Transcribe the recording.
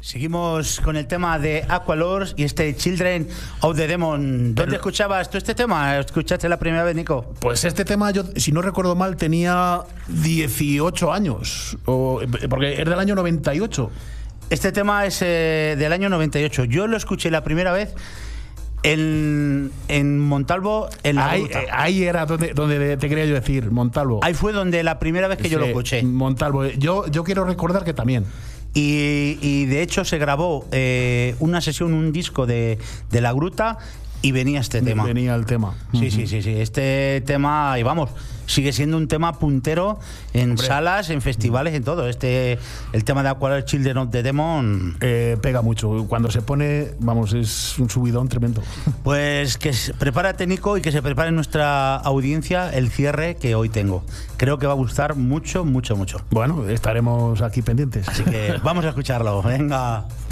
Seguimos con el tema de Aqualords y este Children of the Demon. ¿Dónde escuchabas tú este tema? ¿Escuchaste la primera vez, Nico? Pues este tema, yo, si no recuerdo mal, tenía 18 años, porque es del año 98. Este tema es del año 98. Yo lo escuché la primera vez en Montalvo, en la ruta. Ahí era donde te quería yo decir, Montalvo. Ahí fue donde la primera vez que yo lo escuché. Montalvo. Yo quiero recordar que también. Y de hecho se grabó una sesión, un disco de La Gruta, y venía este tema. Venía el tema. Sí. Este tema, y vamos, sigue siendo un tema puntero en salas, en festivales, en todo. El tema de Aqualords Children of the Demon pega mucho. Cuando se pone, vamos, es un subidón tremendo. Pues prepárate, Nico, y que se prepare nuestra audiencia el cierre que hoy tengo. Creo que va a gustar mucho. Bueno, estaremos aquí pendientes. Así que vamos a escucharlo. Venga.